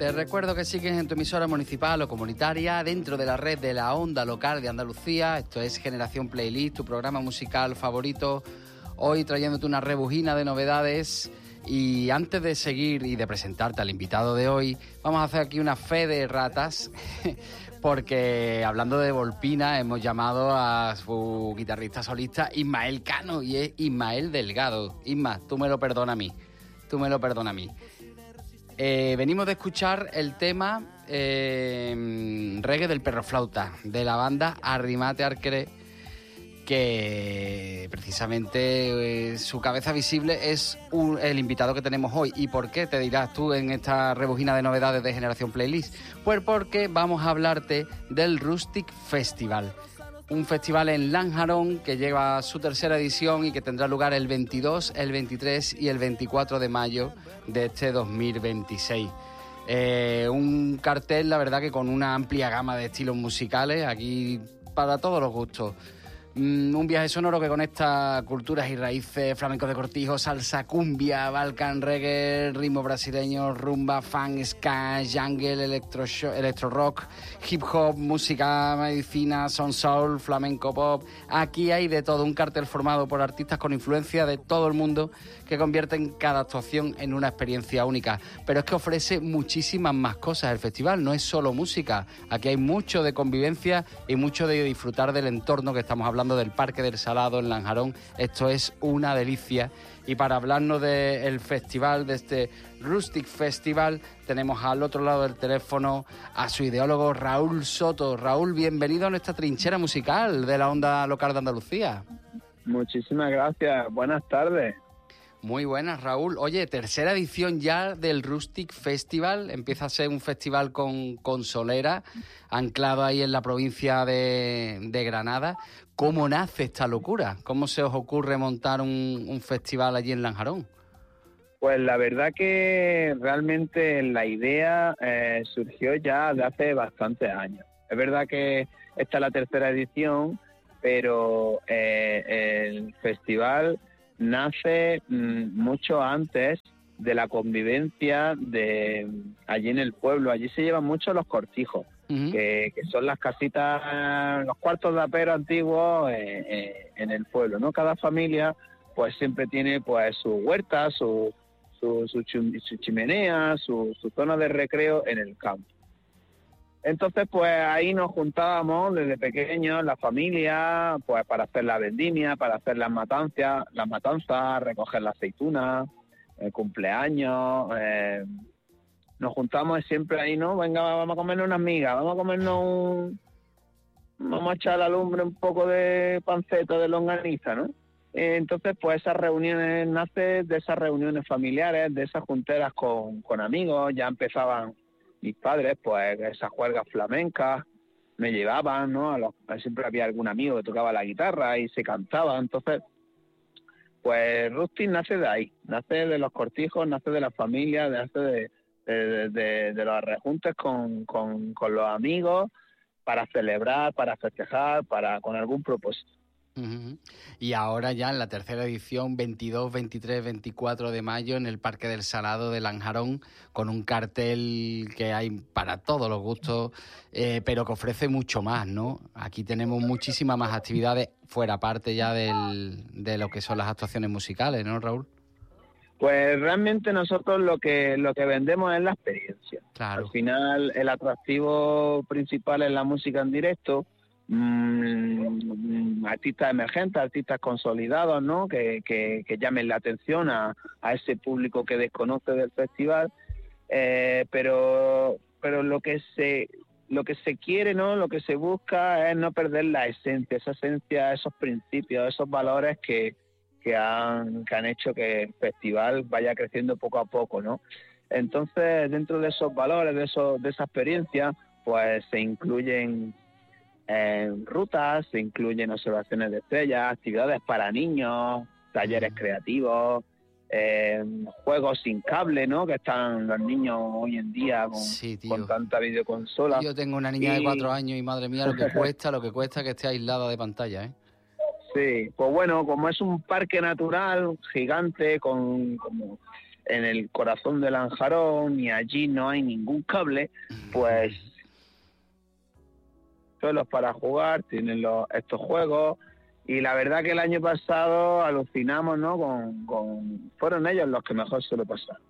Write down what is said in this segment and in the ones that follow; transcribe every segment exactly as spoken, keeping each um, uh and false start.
Te recuerdo que sigues en tu emisora municipal o comunitaria dentro de la red de la onda local de Andalucía. Esto es Generación Playlist, tu programa musical favorito. Hoy trayéndote una rebujina de novedades. Y antes de seguir y de presentarte al invitado de hoy, vamos a hacer aquí una fe de ratas, porque hablando de Volpina hemos llamado a su guitarrista solista Ismael Cano, y es Ismael Delgado. Isma, tú me lo perdonas a mí, tú me lo perdonas a mí. Eh, venimos de escuchar el tema eh, Reggae del Perro Flauta, de la banda Arrimate Arquere, que precisamente eh, su cabeza visible es un, el invitado que tenemos hoy. ¿Y por qué? Te dirás tú en esta rebujina de novedades de Generación Playlist. Pues porque vamos a hablarte del Rustic Festival, un festival en Lanjarón que lleva su tercera edición y que tendrá lugar el veintidós, el veintitrés y el veinticuatro de mayo de este dos mil veintiséis. Eh, un cartel, la verdad, que con una amplia gama de estilos musicales, aquí para todos los gustos. Un viaje sonoro que conecta culturas y raíces, flamenco de cortijo, salsa, cumbia, balkan, reggae, ritmo brasileño, rumba, funk, ska, jungle, electro, electro rock, hip hop, música, medicina, son soul, flamenco pop. Aquí hay de todo, un cartel formado por artistas con influencia de todo el mundo que convierten cada actuación en una experiencia única. Pero es que ofrece muchísimas más cosas el festival, no es solo música. Aquí hay mucho de convivencia y mucho de disfrutar del entorno que estamos hablando, del Parque del Salado en Lanjarón. Esto es una delicia. Y para hablarnos del festival, de este Rustic Festival, tenemos al otro lado del teléfono a su ideólogo Raúl Soto. Raúl, bienvenido a nuestra trinchera musical de la onda local de Andalucía. Muchísimas gracias, buenas tardes. Muy buenas, Raúl. Oye, tercera edición ya del Rustic Festival. Empieza a ser un festival con, con solera, anclado ahí en la provincia de, de Granada. ¿Cómo nace esta locura? ¿Cómo se os ocurre montar un, un festival allí en Lanjarón? Pues la verdad que realmente la idea eh, surgió ya de hace bastantes años. Es verdad que esta es la tercera edición, pero eh, el festival nace mmm, mucho antes de la convivencia de allí en el pueblo. Allí se llevan mucho los cortijos, uh-huh. que, que son las casitas, los cuartos de apero antiguos eh, eh, en el pueblo, ¿no? Cada familia pues siempre tiene pues su huerta, su, su, su, su chimenea, su, su zona de recreo en el campo. Entonces, pues ahí nos juntábamos desde pequeños, la familia, pues para hacer la vendimia, para hacer las matanzas, las matanzas, recoger la aceituna, el cumpleaños. Eh, nos juntamos siempre ahí, ¿no? Venga, vamos a comernos unas migas, vamos a comernos un... Vamos a echar a la lumbre un poco de panceta, de longaniza, ¿no? Eh, entonces, pues esas reuniones, nace de esas reuniones familiares, de esas junteras con, con amigos. Ya empezaban mis padres, pues esas juergas flamencas, me llevaban, ¿no? A los, siempre había algún amigo que tocaba la guitarra y se cantaba. Entonces, pues Rustic nace de ahí, nace de los cortijos, nace de la familia, nace de, de, de, de los rejuntes con, con, con los amigos para celebrar, para festejar, para con algún propósito. Uh-huh. Y ahora ya en la tercera edición, veintidós, veintitrés, veinticuatro de mayo, en el Parque del Salado de Lanjarón, con un cartel que hay para todos los gustos, eh, pero que ofrece mucho más, ¿no? Aquí tenemos muchísimas más actividades fuera parte ya del, de lo que son las actuaciones musicales, ¿no, Raúl? Pues realmente nosotros lo que lo que vendemos es la experiencia. Claro. Al final el atractivo principal es la música en directo. Mm, artistas emergentes, artistas consolidados, ¿no? Que, que, que llamen la atención a, a ese público que desconoce del festival, eh, pero pero lo que se lo que se quiere, ¿no? Lo que se busca es no perder la esencia, esa esencia, esos principios, esos valores que que han que han hecho que el festival vaya creciendo poco a poco, ¿no? Entonces, dentro de esos valores, de esos de esa experiencia, pues se incluyen en rutas, se incluyen observaciones de estrellas, actividades para niños, talleres creativos, eh, juegos sin cable, ¿no? Que están los niños hoy en día con, sí, con tanta videoconsola. Yo tengo una niña y... de cuatro años y madre mía lo que cuesta, lo que cuesta que esté aislada de pantalla, ¿eh? Sí, pues bueno, como es un parque natural gigante con como en el corazón de Lanjarón y allí no hay ningún cable, pues suelos para jugar, tienen los, estos juegos, y la verdad que el año pasado alucinamos, ¿no? Con, con fueron ellos los que mejor se lo pasaron.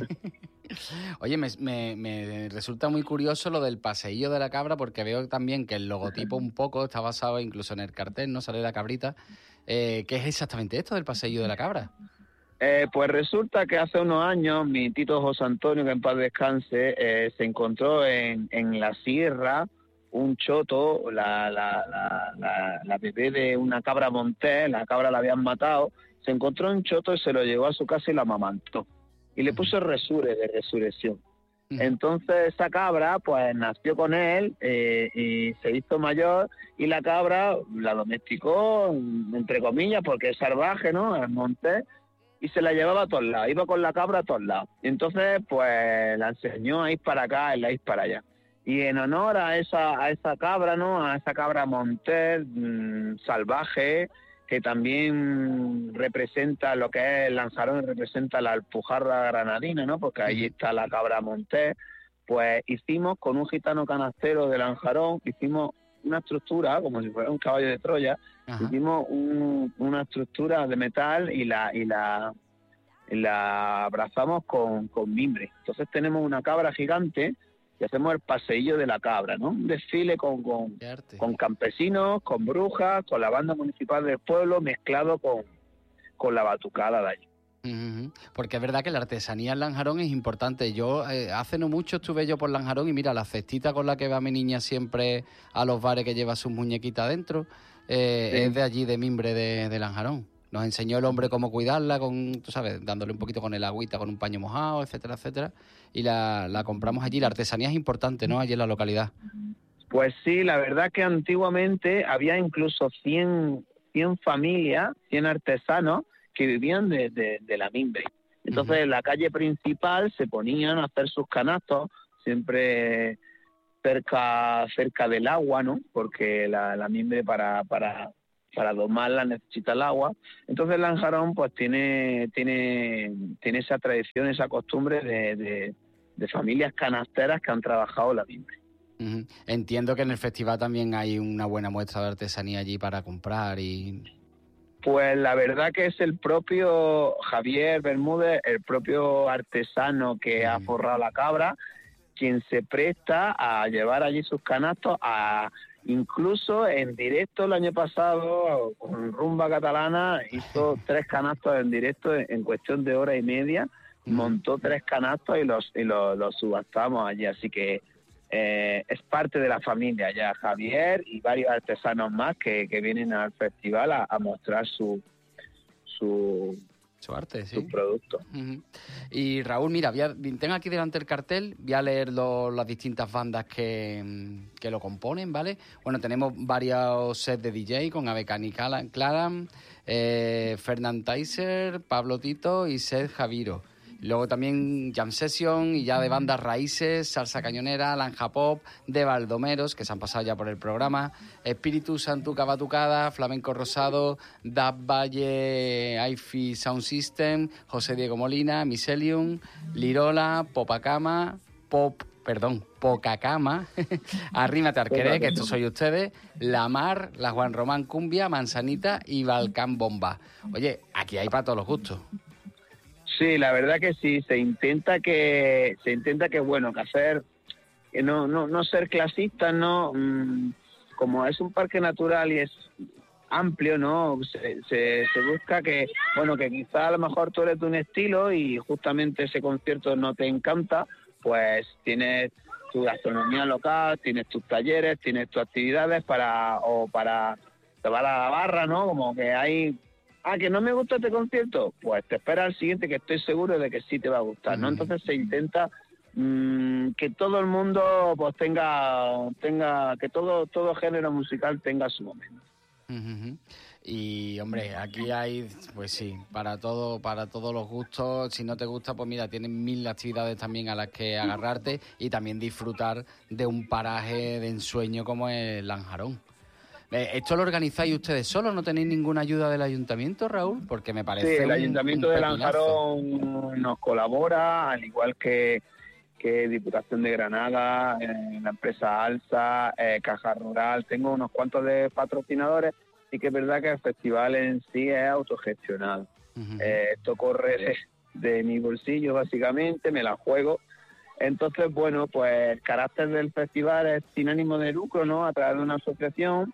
Oye, me, me, me resulta muy curioso lo del paseillo de la cabra, porque veo también que el logotipo un poco está basado incluso en el cartel, ¿no? Sale la cabrita. Eh, ¿Qué es exactamente esto del paseillo de la cabra? Eh, pues resulta que hace unos años mi tito José Antonio, que en paz descanse, eh, se encontró en, en la sierra un choto, la, la, la, la, la bebé de una cabra montés, la cabra la habían matado, se encontró un choto y se lo llevó a su casa y la amamantó. Y le puso resure de resurrección. Uh-huh. Entonces esa cabra pues nació con él eh, y se hizo mayor, y la cabra la domesticó, entre comillas, porque es salvaje, ¿no? Es montés, y se la llevaba a todos lados, iba con la cabra a todos lados. Y entonces pues la enseñó a ir para acá y la ir para allá. Y en honor a esa a esa cabra, ¿no? A esa cabra montés mmm, salvaje, que también representa lo que es el Lanjarón, representa la Alpujarra granadina, ¿no? Porque ahí está la cabra montés. Pues hicimos con un gitano canastero de Lanjarón, hicimos una estructura, como si fuera un caballo de Troya. Ajá. Hicimos un, una estructura de metal y la y la, y la abrazamos con, con mimbre. Entonces tenemos una cabra gigante y hacemos el paseillo de la cabra, ¿no? Un desfile con, con, con campesinos, con brujas, con la banda municipal del pueblo, mezclado con, con la batucada de allí. Uh-huh. Porque es verdad que la artesanía en Lanjarón es importante. Yo eh, hace no mucho estuve yo por Lanjarón y mira, la cestita con la que va mi niña siempre a los bares, que lleva sus muñequitas dentro, eh, sí. es de allí, de mimbre de, de Lanjarón. Nos enseñó el hombre cómo cuidarla, con, tú sabes, dándole un poquito con el agüita, con un paño mojado, etcétera, etcétera. Y la, la compramos allí. La artesanía es importante, ¿no? Allí en la localidad. Pues sí, la verdad que antiguamente había incluso cien, cien familias, cien artesanos que vivían de, de, de la mimbre. Entonces, uh-huh. en la calle principal se ponían a hacer sus canastos, siempre cerca cerca del agua, ¿no? Porque la, la mimbre para... para para domarla necesita el agua. Entonces Lanjarón pues tiene tiene tiene esa tradición, esa costumbre de, de, de familias canasteras que han trabajado la mimbre. Uh-huh. Entiendo que en el festival también hay una buena muestra de artesanía allí para comprar y... Pues la verdad que es el propio Javier Bermúdez, el propio artesano que uh-huh. ha forrado la cabra, quien se presta a llevar allí sus canastos, a incluso en directo el año pasado, con Rumba Catalana, hizo tres canastos en directo en cuestión de hora y media, montó tres canastos y los y los, los subastamos allí, así que eh, es parte de la familia ya, Javier y varios artesanos más que, que vienen al festival a, a mostrar su su su arte, sí. Su producto. Uh-huh. Y Raúl, mira, voy a, tengo aquí delante el cartel, voy a leer lo, las distintas bandas que, que lo componen, ¿vale? Bueno, tenemos varios sets de D J con Abecani Claram, eh, Fernand Taiser, Pablo Tito y Seth Javiro. Luego también Jam Session y ya de bandas raíces, Salsa Cañonera, Lanja Pop, de Baldomeros, que se han pasado ya por el programa, Espíritu Santuca Batucada, Flamenco Rosado, Dab Valle, Aifi Sound System, José Diego Molina, Miselium, Lirola, Popacama, Pop, perdón, Pocacama, Arrímate Arqueré, que estos soy ustedes, La Mar, La Juan Román Cumbia, Manzanita y Balcán Bomba. Oye, aquí hay para todos los gustos. Sí, la verdad que sí, se intenta que se intenta que bueno, que hacer que no no no ser clasistas, no mm, como es un parque natural y es amplio, no se, se se busca que bueno, que quizá a lo mejor tú eres de un estilo y justamente ese concierto no te encanta, pues tienes tu gastronomía local, tienes tus talleres, tienes tus actividades para o para te va a la barra, ¿no? Como que hay Ah, que no me gusta este concierto, pues te espera al siguiente, que estoy seguro de que sí te va a gustar, ¿no? Entonces se intenta mmm, que todo el mundo pues tenga, tenga, que todo, todo género musical tenga su momento. Uh-huh. Y hombre, aquí hay, pues sí, para todo, para todos los gustos. Si no te gusta, pues mira, tienen mil actividades también a las que agarrarte y también disfrutar de un paraje de ensueño como el Lanjarón. Eh, ¿Esto lo organizáis ustedes solos? ¿No tenéis ninguna ayuda del ayuntamiento, Raúl? Porque me parece Sí, el un, Ayuntamiento un de pepinazo. Lanjarón nos colabora, al igual que, que Diputación de Granada, eh, la empresa Alsa, eh, Caja Rural. Tengo unos cuantos de patrocinadores y que es verdad que el festival en sí es autogestionado. Uh-huh. Eh, esto corre de, de mi bolsillo, básicamente, me la juego. Entonces, bueno, pues el carácter del festival es sin ánimo de lucro, ¿no? A través de una asociación,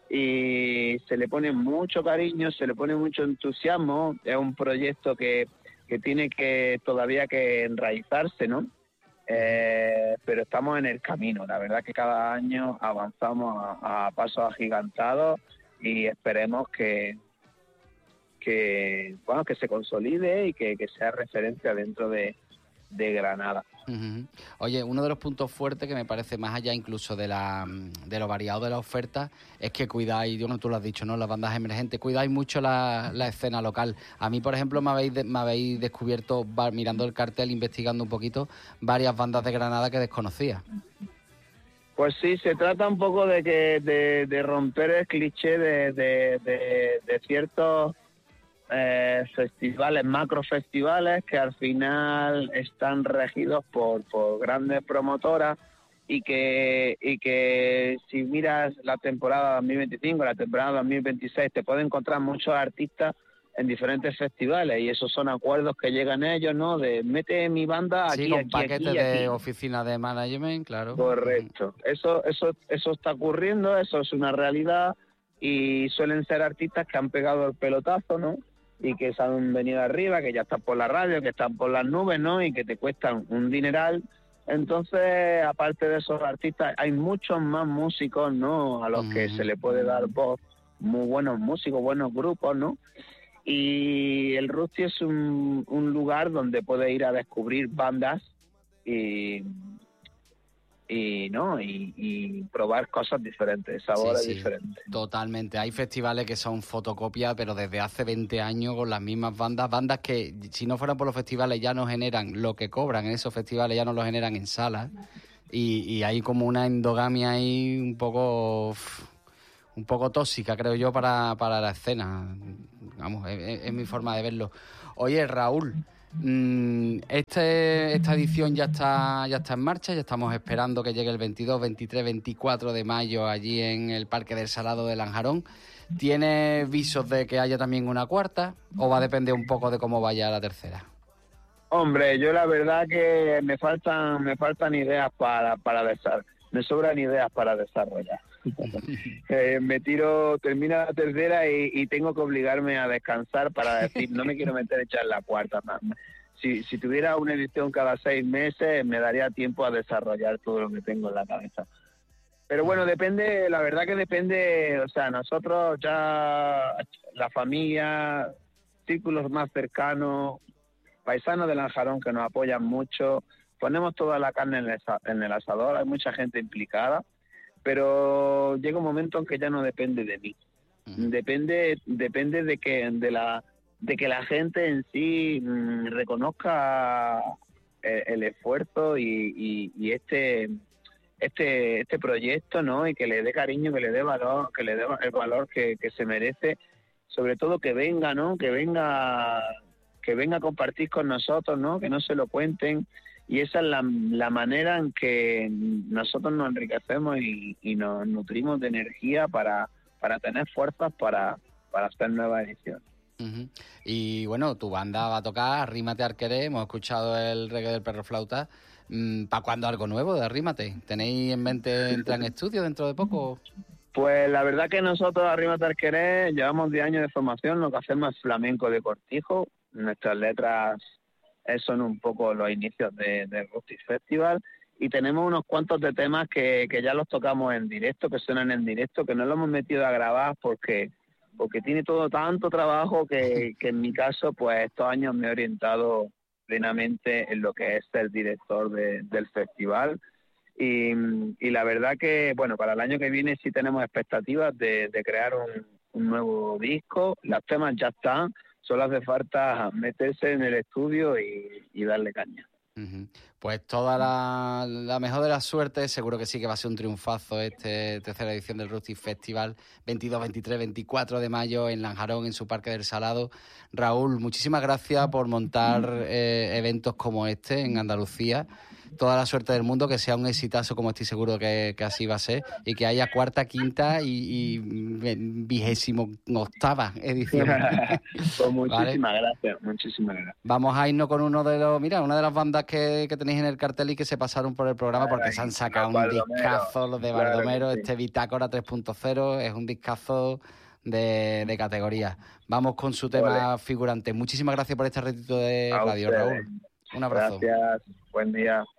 y se le pone mucho cariño, se le pone mucho entusiasmo. Es un proyecto que, que tiene que todavía que enraizarse, ¿no? Eh, pero estamos en el camino. La verdad que cada año avanzamos a, a pasos agigantados y esperemos que, que, bueno, que se consolide y que, que sea referencia dentro de, de Granada. Uh-huh. Oye, uno de los puntos fuertes que me parece, más allá incluso de la de lo variado de la oferta, es que cuidáis, bueno, tú lo has dicho, ¿no? Las bandas emergentes, cuidáis mucho la, la escena local. A mí, por ejemplo, me habéis, me habéis descubierto, mirando el cartel, investigando un poquito, varias bandas de Granada que desconocía. Pues sí, se trata un poco de que de, de romper el cliché de, de, de, de ciertos Eh, festivales, macrofestivales que al final están regidos por, por grandes promotoras y que y que si miras la temporada dos mil veinticinco, la temporada dos mil veintiséis, te puedes encontrar muchos artistas en diferentes festivales, y esos son acuerdos que llegan ellos, ¿no? De mete mi banda aquí, sí, con aquí, paquetes aquí, de aquí. oficina de management, claro. Correcto. Eso, eso, eso está ocurriendo, eso es una realidad, y suelen ser artistas que han pegado el pelotazo, ¿no? Y que se han venido arriba, que ya están por la radio, que están por las nubes, ¿no? Y que te cuestan un dineral. Entonces, aparte de esos artistas, hay muchos más músicos, ¿no? A los uh-huh. que se le puede dar voz, muy buenos músicos, buenos grupos, ¿no? Y el Rusty es un, un lugar donde puedes ir a descubrir bandas y... y no y, y probar cosas diferentes, sabores sí, sí, diferentes. Totalmente. Hay festivales que son fotocopias, pero desde hace veinte años con las mismas bandas, bandas que si no fueran por los festivales ya no generan lo que cobran en esos festivales, ya no lo generan en salas, y, y hay como una endogamia ahí un poco un poco tóxica, creo yo, para, para la escena. Vamos, es, es mi forma de verlo. Oye, Raúl, Este, esta edición ya está ya está en marcha, ya estamos esperando que llegue el veintidós, veintitrés, veinticuatro de mayo allí en el Parque del Salado de Lanjarón. ¿Tiene visos de que haya también una cuarta o va a depender un poco de cómo vaya la tercera? Hombre, yo la verdad que me faltan me faltan ideas para, para desarrollar, me sobran ideas para desarrollar. eh, me tiro, termina la tercera y, y tengo que obligarme a descansar para decir, no me quiero meter a echar la cuarta más. Si, si tuviera una edición cada seis meses, me daría tiempo a desarrollar todo lo que tengo en la cabeza. Pero bueno, depende, la verdad que depende, o sea, nosotros ya, la familia, círculos más cercanos, paisanos de Lanjarón que nos apoyan mucho, ponemos toda la carne en el, en el asador, hay mucha gente implicada, pero llega un momento en que ya no depende de mí. Depende, depende de que de la de que la gente en sí mmm, reconozca el, el esfuerzo y, y, y este este este proyecto, ¿no? Y que le dé cariño, que le dé valor, que le dé el valor que, que se merece, sobre todo que venga, ¿no? Que venga que venga a compartir con nosotros, ¿no? Que no se lo cuenten. Y esa es la, la manera en que nosotros nos enriquecemos y, y nos nutrimos de energía para, para tener fuerzas para, para hacer nuevas ediciones. Uh-huh. Y bueno, tu banda va a tocar Arrímate Arqueré, hemos escuchado el reggae del Perro Flauta. ¿Para cuándo algo nuevo de Arrímate? ¿Tenéis en mente entrar en estudio dentro de poco? Pues la verdad que nosotros, Arrímate Arqueré, llevamos diez años de formación, lo que hacemos es flamenco de cortijo. Nuestras letras son un poco los inicios de, de Rusty Festival, y tenemos unos cuantos de temas que, que ya los tocamos en directo, que suenan en directo, que no lo hemos metido a grabar porque porque tiene todo tanto trabajo que, que en mi caso, pues estos años me he orientado plenamente en lo que es ser director de, del festival, y, y la verdad que, bueno, para el año que viene sí tenemos expectativas de, de crear un, un nuevo disco. Los temas ya están, solo hace falta meterse en el estudio y, y darle caña. Uh-huh. Pues toda la, la mejor de las suertes, seguro que sí que va a ser un triunfazo este tercera edición del Rustic Festival, veintidós, veintitrés, veinticuatro de mayo en Lanjarón, en su Parque del Salado. Raúl, muchísimas gracias por montar eh, eventos como este en Andalucía. Toda la suerte del mundo, que sea un exitazo, como estoy seguro que, que así va a ser, y que haya cuarta, quinta y, y vigésimo octava edición. Pues muchísimas ¿Vale? gracias, muchísimas gracias. Vamos a irnos con uno de los, mira, una de las bandas que, que tenéis en el cartel y que se pasaron por el programa, porque se han sacado un discazo, los de Baldomero, sí. Este Bitácora tres punto cero, es un discazo de, de categoría. Vamos con su tema Vale. figurante. Muchísimas gracias por este ratito de A radio, ustedes. Raúl. Un abrazo. Gracias, buen día.